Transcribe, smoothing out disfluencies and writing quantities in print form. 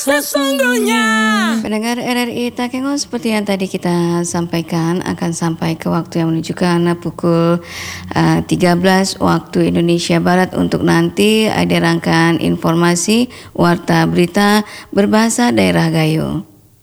sesungguhnya. Pendengar RRI Takengon, seperti yang tadi kita sampaikan, akan sampai ke waktu yang menunjukkan pukul 13 waktu Indonesia Barat untuk nanti ada rangkaian informasi warta berita berbahasa daerah Gayo.